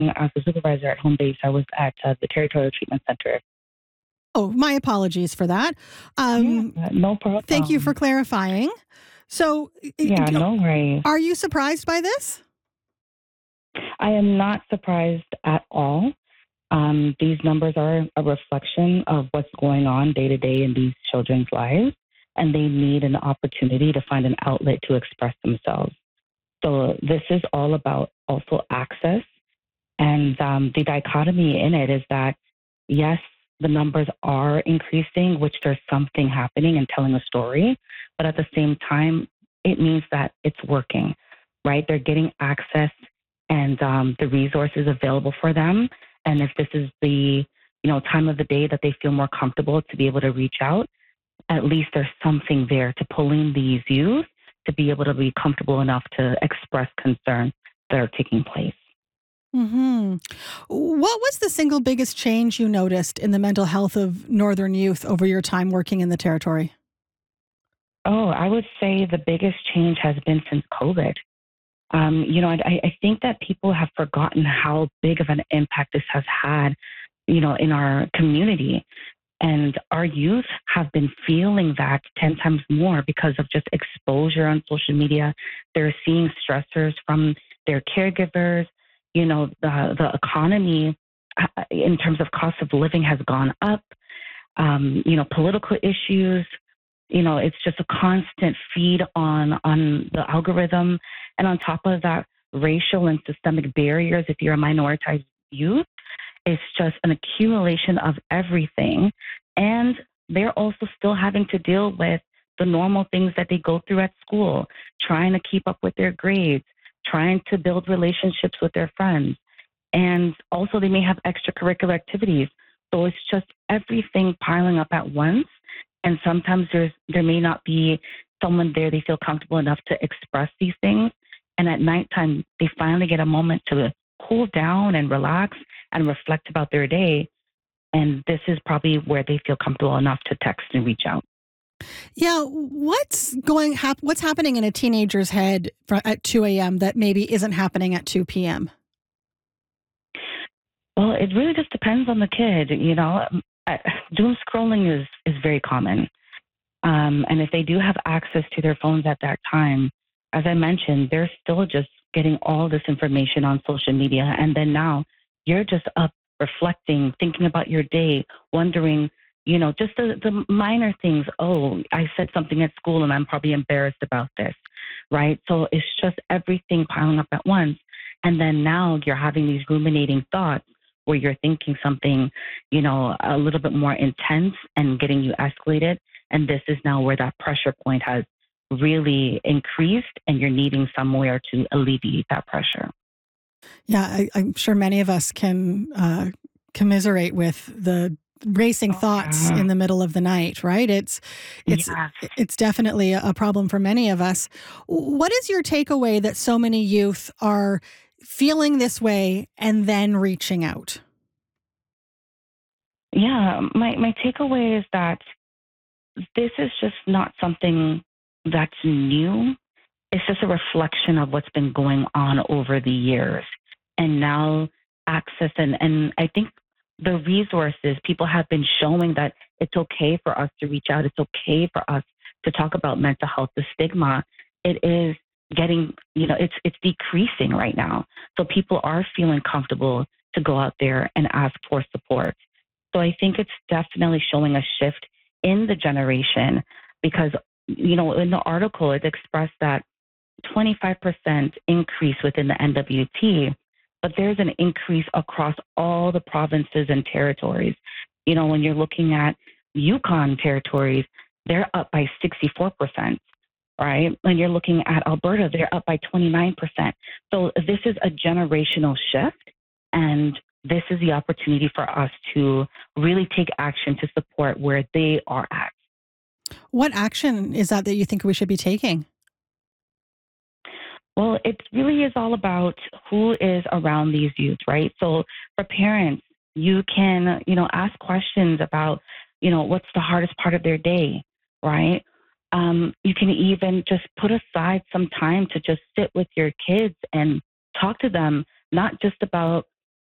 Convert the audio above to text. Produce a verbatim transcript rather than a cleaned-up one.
as a supervisor at home base. I was at uh, the Territorial Treatment Center. Oh, my apologies for that. Um, yeah, no problem. Thank you for clarifying. So, yeah, no worries. Are you surprised by this? I am not surprised at all. Um, these numbers are a reflection of what's going on day to day in these children's lives, and they need an opportunity to find an outlet to express themselves. So this is all about also access. And um, the dichotomy in it is that, yes, the numbers are increasing, which there's something happening and telling a story. But at the same time, it means that it's working, right? They're getting access and um, the resources available for them. And if this is the, you know, time of the day that they feel more comfortable to be able to reach out, at least there's something there to pull in these youth to be able to be comfortable enough to express concerns that are taking place. Mm-hmm. What was the single biggest change you noticed in the mental health of Northern youth over your time working in the territory? Oh, I would say the biggest change has been since COVID. Um, you know, I, I think that people have forgotten how big of an impact this has had, you know, in our community. And our youth have been feeling that ten times more because of just exposure on social media. They're seeing stressors from their caregivers. You know, the, the economy uh, in terms of cost of living has gone up. Um, you know, political issues. You know, it's just a constant feed on on the algorithm. And on top of that, racial and systemic barriers, if you're a minoritized youth, it's just an accumulation of everything. And they're also still having to deal with the normal things that they go through at school, trying to keep up with their grades, trying to build relationships with their friends. And also they may have extracurricular activities. So it's just everything piling up at once. And sometimes there's there may not be someone there they feel comfortable enough to express these things. And at nighttime, they finally get a moment to cool down and relax and reflect about their day. And this is probably where they feel comfortable enough to text and reach out. Yeah, what's going? Hap- what's happening in a teenager's head for, at two a.m. that maybe isn't happening at two p.m.? Well, it really just depends on the kid. You know, doom scrolling is is very common, um, and if they do have access to their phones at that time, as I mentioned, they're still just getting all this information on social media, and then now you're just up reflecting, thinking about your day, wondering, you know, just the, the minor things. Oh, I said something at school and I'm probably embarrassed about this, right? So it's just everything piling up at once. And then now you're having these ruminating thoughts where you're thinking something, you know, a little bit more intense and getting you escalated. And this is now where that pressure point has really increased and you're needing somewhere to alleviate that pressure. Yeah, I, I'm sure many of us can uh, commiserate with the racing thoughts yeah. in the middle of the night, right? It's it's yes. it's definitely a problem for many of us. What is your takeaway that so many youth are feeling this way and then reaching out? Yeah, my, my takeaway is that this is just not something that's new. It's just a reflection of what's been going on over the years. And now access and, and I think the resources, people have been showing that it's okay for us to reach out. It's okay for us to talk about mental health. The stigma, it is getting, you know, it's it's decreasing right now. So people are feeling comfortable to go out there and ask for support. So I think it's definitely showing a shift in the generation because, you know, in the article, it expressed that twenty-five percent increase within the N W T, but there's an increase across all the provinces and territories. You know, when you're looking at Yukon territories, they're up by sixty-four percent, right? When you're looking at Alberta, they're up by twenty-nine percent. So this is a generational shift, and this is the opportunity for us to really take action to support where they are at. What action is that that you think we should be taking? Well, it really is all about who is around these youth, right? So for parents, you can, you know, ask questions about, you know, what's the hardest part of their day, right? Um, you can even just put aside some time to just sit with your kids and talk to them, not just about